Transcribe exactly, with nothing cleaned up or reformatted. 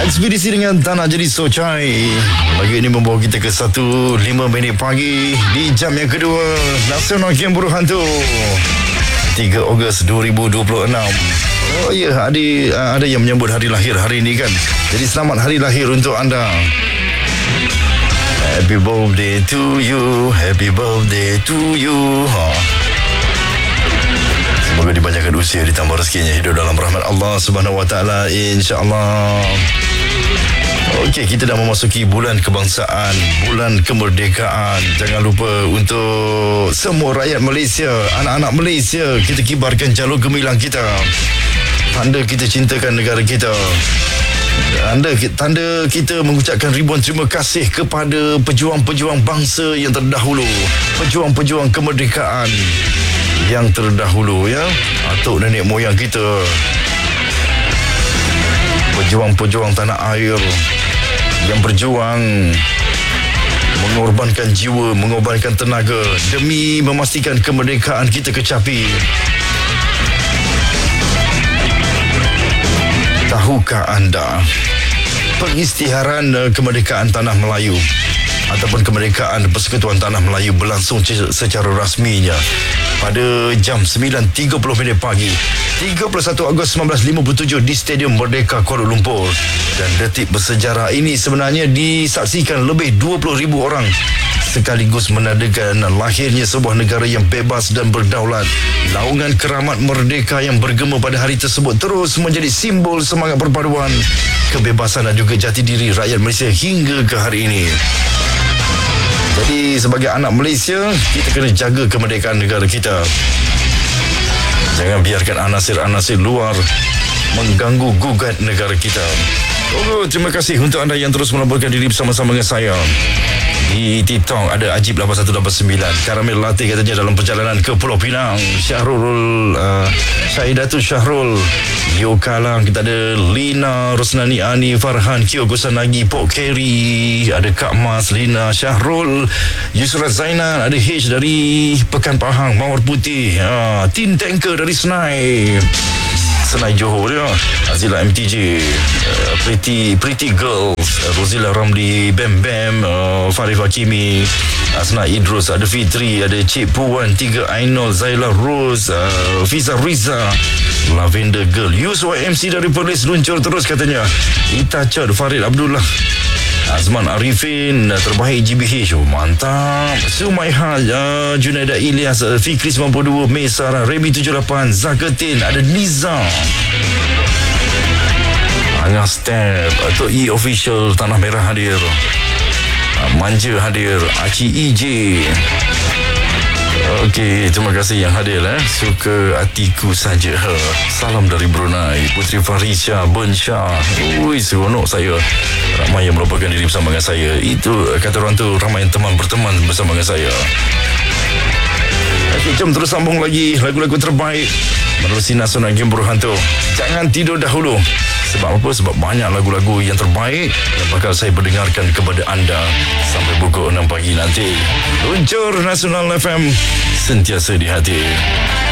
Ekspedisi dengan Tanah Jadi Socai. Lagi ini membawa kita ke satu lima minit pagi di jam yang kedua Nasional Game Buruh Hantu tiga Ogos dua ribu dua puluh enam. Oh ya, ada, ada yang menyambut hari lahir hari ini kan. Jadi selamat hari lahir untuk anda. Happy birthday to you, happy birthday to you. Ha. Semoga dibanyakan usia, ditambah rezekinya, hidup dalam rahmat Allah Subhanahu Wa Taala, insya-Allah. Okey, kita dah memasuki bulan kebangsaan, bulan kemerdekaan. Jangan lupa untuk semua rakyat Malaysia, anak-anak Malaysia, kita kibarkan jalur gemilang kita. Tanda kita cintakan negara kita. Tanda, tanda kita mengucapkan ribuan terima kasih kepada pejuang-pejuang bangsa yang terdahulu, pejuang-pejuang kemerdekaan yang terdahulu, ya, atuk nenek moyang kita, pejuang-pejuang tanah air yang berjuang mengorbankan jiwa, mengorbankan tenaga demi memastikan kemerdekaan kita kecapi. Tahukah anda pengisytiharan kemerdekaan Tanah Melayu ataupun kemerdekaan Persekutuan Tanah Melayu berlangsung secara rasminya pada jam sembilan tiga puluh minit pagi tiga puluh satu Ogos sembilan belas lima puluh tujuh di Stadium Merdeka Kuala Lumpur. Dan detik bersejarah ini sebenarnya disaksikan lebih dua puluh ribu orang, sekaligus menandakan lahirnya sebuah negara yang bebas dan berdaulat. Naungan keramat merdeka yang bergema pada hari tersebut terus menjadi simbol semangat perpaduan, kebebasan dan juga jati diri rakyat Malaysia hingga ke hari ini. Jadi sebagai anak Malaysia, kita kena jaga kemerdekaan negara kita. Jangan biarkan anasir-anasir luar mengganggu gugat negara kita. Oh, terima kasih untuk anda yang terus melaporkan diri bersama-sama dengan saya. Di TikTok ada Ajib lapan satu lapan sembilan, Karamil Latih katanya dalam perjalanan ke Pulau Pinang. Syahrul uh, Syahidatul Syahrul Yokalang, kita ada Lina Rosnani Ani Farhan Kio Gusanagi Pok Keri, ada Kak Mas Lina Syahrul Yusrat Zainan, ada H dari Pekan Pahang Mawar Putih, uh, Tin Tanker dari Senai Senai Johor, ya. Azila M T J, uh, Pretty Pretty Girls, uh, Rozila Ramli, Bam Bam, uh, Farif Hakimi, Asna Idrus, ada Fitri, ada Cik Puan, Tiga Ainul, Zaila Rose, uh, Fiza Riza, Lavender Girl, Yus Y M C dari Perlis luncur terus katanya. Ita Chad, Farid Abdullah, Azman Arifin, terbaik G B H, oh, mantap. Sumaiha, uh, Junaida Ilyas, uh, Fikri sembilan puluh dua, Mei Sarah, Remy tujuh puluh lapan, Zakatin, ada Niza, Angah Step, Tok E Official Tanah Merah hadir, uh, Manja hadir, Aci E J. Okey, terima kasih yang hadir, eh. Suka hatiku saja. Salam dari Brunei, Putri Farisha Bensyah. Ui, seronok saya. Ramai yang melaporkan diri bersama dengan saya. Itu kata orang tu, ramai yang teman berteman bersama dengan saya. Okey, jom terus sambung lagi lagu-lagu terbaik menerusi Nasional Game Buruh Hantu. Jangan tidur dahulu. Sebab apa? Sebab banyak lagu-lagu yang terbaik yang bakal saya perdengarkan kepada anda sampai pukul enam pagi nanti. Luncur Nasional F M, sentiasa di hati.